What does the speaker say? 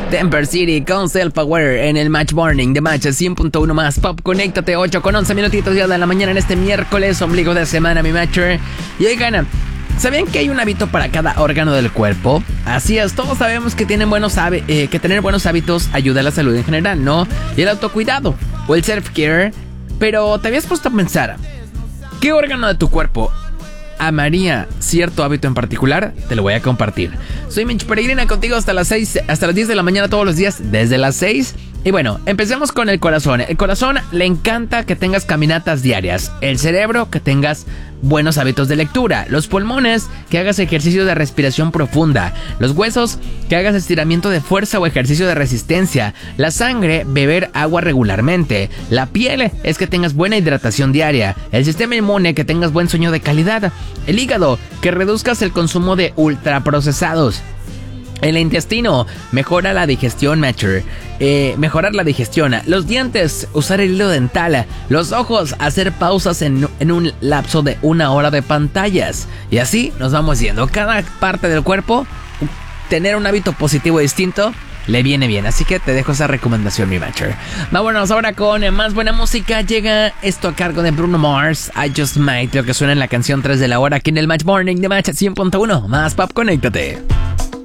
Temper City con Self-Aware en el Match Morning de Match 100.1 más Pop. Conéctate 8 con 11 minutitos ya de la mañana en este miércoles, ombligo de semana, mi Matcher. Y oigan, ¿sabían que hay un hábito para cada órgano del cuerpo? Así es, todos sabemos que tener buenos hábitos ayuda a la salud en general, ¿no? Y el autocuidado o el self-care. Pero ¿te habías puesto a pensar qué órgano de tu cuerpo amaría cierto hábito en particular? Te lo voy a compartir. Soy Mitch Peregrina contigo hasta las 10 de la mañana todos los días, desde las 6. Y bueno, empecemos con el corazón. El corazón le encanta que tengas caminatas diarias. El cerebro, que tengas buenos hábitos de lectura. Los pulmones, que hagas ejercicio de respiración profunda. Los huesos, que hagas estiramiento de fuerza o ejercicio de resistencia. La sangre, beber agua regularmente. La piel, es que tengas buena hidratación diaria. El sistema inmune, que tengas buen sueño de calidad. El hígado, que reduzcas el consumo de ultraprocesados. El intestino, mejora la digestión, Matcher. Mejorar la digestión. Los dientes, usar el hilo dental. Los ojos, hacer pausas en un lapso de 1 hora de pantallas. Y así nos vamos yendo. Cada parte del cuerpo, tener un hábito positivo distinto, le viene bien. Así que te dejo esa recomendación, mi Matcher. Vámonos ahora con más buena música. Llega esto a cargo de Bruno Mars, I Just Might, lo que suena en la canción 3 de la hora aquí en el Match Morning de Match 100.1 más Pop. Conéctate.